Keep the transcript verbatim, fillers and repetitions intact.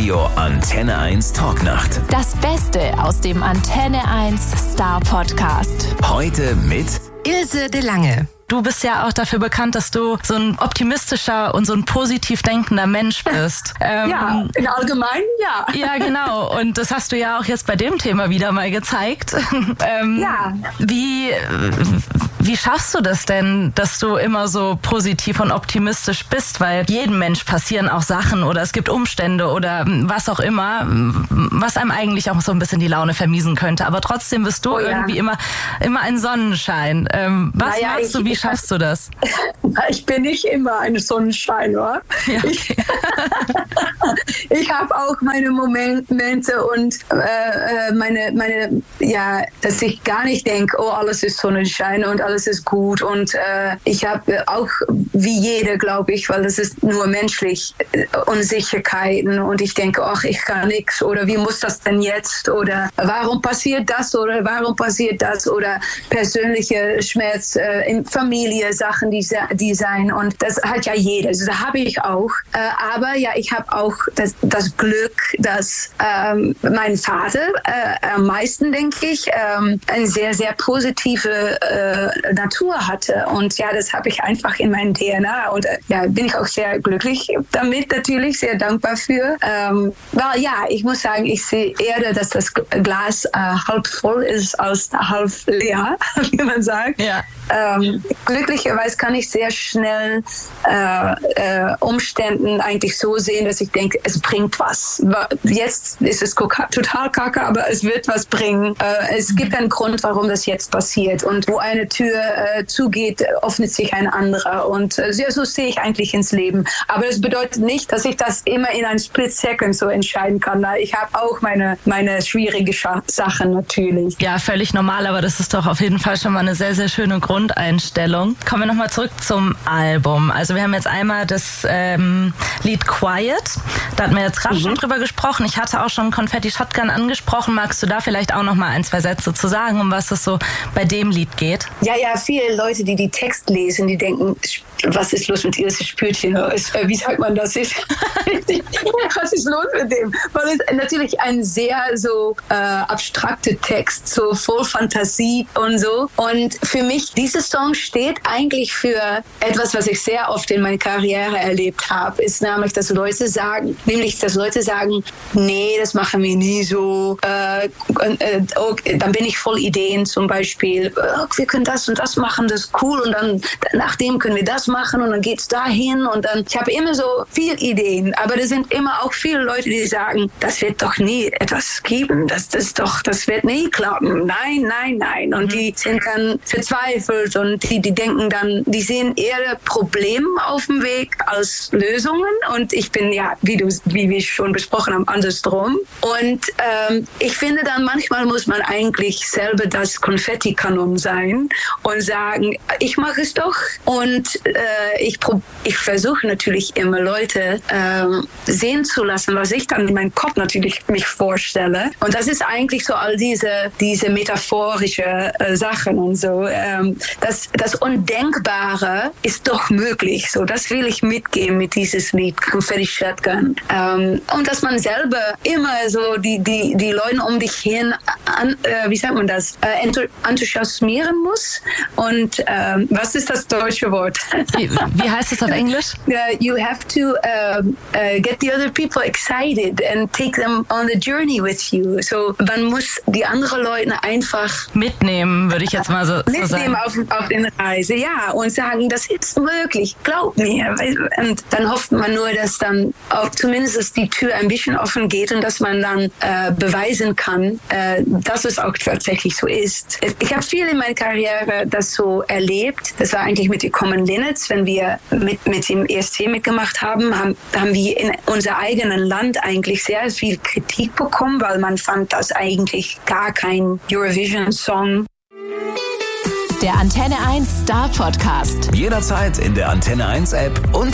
Radio Antenne eins Talknacht. Das Beste aus dem Antenne eins Star Podcast. Heute mit Ilse de Lange. Du bist ja auch dafür bekannt, dass du so ein optimistischer und so ein positiv denkender Mensch bist. Ähm, ja, im Allgemeinen ja. Ja, genau. Und das hast du ja auch jetzt bei dem Thema wieder mal gezeigt. ähm, ja. Wie, wie schaffst du das denn, dass du immer so positiv und optimistisch bist? Weil jedem Mensch passieren auch Sachen oder es gibt Umstände oder was auch immer, was einem eigentlich auch so ein bisschen die Laune vermiesen könnte. Aber trotzdem bist du oh, irgendwie ja. immer, immer ein Sonnenschein. Ähm, was naja, machst du, wie schaffst du das? Ich bin nicht immer ein Sonnenschein, oder? Ja, okay. Ich, ich habe auch meine Momente und äh, meine, meine, ja, dass ich gar nicht denke, oh, alles ist Sonnenschein und alles ist gut. Und äh, ich habe auch, wie jeder, glaube ich, weil das ist nur menschlich, Unsicherheiten. Und ich denke, ach, ich kann nichts. Oder wie muss das denn jetzt? Oder warum passiert das? Oder warum passiert das? Oder persönliche Schmerz äh, in Familie. Familie, Sachen, die, die sein und das hat ja jeder, also, das habe ich auch. Äh, aber ja, ich habe auch das, das Glück, dass ähm, mein Vater äh, am meisten, denke ich, ähm, eine sehr, sehr positive äh, Natur hatte und ja, das habe ich einfach in meinem D N A und äh, ja, bin ich auch sehr glücklich damit, natürlich, sehr dankbar für. Ähm, weil ja, ich muss sagen, ich sehe eher, dass das Glas äh, halb voll ist als halb leer, wie man sagt. Ja. Ähm, glücklicherweise kann ich sehr schnell äh, äh, Umständen eigentlich so sehen, dass ich denke, es bringt was. Jetzt ist es total kacke, aber es wird was bringen. Äh, es gibt einen Grund, warum das jetzt passiert. Und wo eine Tür äh, zugeht, öffnet sich ein anderer. Und äh, so sehe ich eigentlich ins Leben. Aber das bedeutet nicht, dass ich das immer in einem Split Second so entscheiden kann. Ich habe auch meine, meine schwierige Scha- Sachen natürlich. Ja, völlig normal, aber das ist doch auf jeden Fall schon mal eine sehr, sehr schöne Grundeinstellung. Kommen wir nochmal zurück zum Album. Also wir haben jetzt einmal das ähm, Lied Quiet. Da hatten wir jetzt gerade mhm. schon drüber gesprochen. Ich hatte auch schon Confetti Shotgun angesprochen. Magst du da vielleicht auch nochmal ein, zwei Sätze zu sagen, um was es so bei dem Lied geht? Ja, ja, viele Leute, die die Text lesen, die denken, was ist los mit ihr? Es spürt hier nur. Wie sagt man das? Was ist los mit dem? Weil es natürlich ein sehr so äh, abstrakter Text, so voll Fantasie und so. Und für mich, dieser Song steht eigentlich für etwas, was ich sehr oft in meiner Karriere erlebt habe, ist nämlich, dass Leute sagen, nämlich, dass Leute sagen, nee, das machen wir nie so. Äh, äh, okay, dann bin ich voll Ideen zum Beispiel. Oh, wir können das und das machen, das ist cool. Und dann nachdem können wir das machen und dann geht's dahin. Und dann, ich habe immer so viele Ideen, aber da sind immer auch viele Leute, die sagen, das wird doch nie etwas geben. Das, das doch, das wird nie klappen. Nein, nein, nein. Und mhm. die sind dann verzweifelt und die, die denken dann, die sehen eher Probleme auf dem Weg als Lösungen. Und ich bin ja, wie du, wie wir schon besprochen haben, andersrum. Und ähm, ich finde dann, manchmal muss man eigentlich selber das Konfettikanon sein und sagen, ich mache es doch. Und äh, ich, ich versuche natürlich immer Leute ähm, sehen zu lassen, was ich dann in meinem Kopf natürlich mich vorstelle. Und das ist eigentlich so all diese, diese metaphorische äh, Sachen und so. Ähm, das, das Undenkbare ist doch möglich. So, das will ich mitgeben mit dieses Lied Confetti Shotgun. Ähm, und dass man selber immer so die, die, die Leute um dich hin, an, äh, wie sagt man das, äh, enthusiasmieren muss. Und ähm, was ist das deutsche Wort? Wie, wie heißt es auf Englisch? Uh, you have to uh, uh, get the other people excited and take them on the journey with you. So, man muss die anderen Leute einfach mitnehmen, würde ich jetzt mal so, so mitnehmen sagen. Auf, auf den Reise, ja, und sagen, das ist möglich, glaub mir. Und dann hofft man nur, dass dann auch zumindest die Tür ein bisschen offen geht und dass man dann äh, beweisen kann, äh, dass es auch tatsächlich so ist. Ich habe viel in meiner Karriere das so erlebt. Das war eigentlich mit den Common Linnets, wenn wir mit, mit dem E S C mitgemacht haben, haben, haben wir in unser eigenen Land eigentlich sehr viel Kritik bekommen, weil man fand das eigentlich gar kein Eurovision-Song. Der Antenne eins Star Podcast. Jederzeit in der Antenne eins App und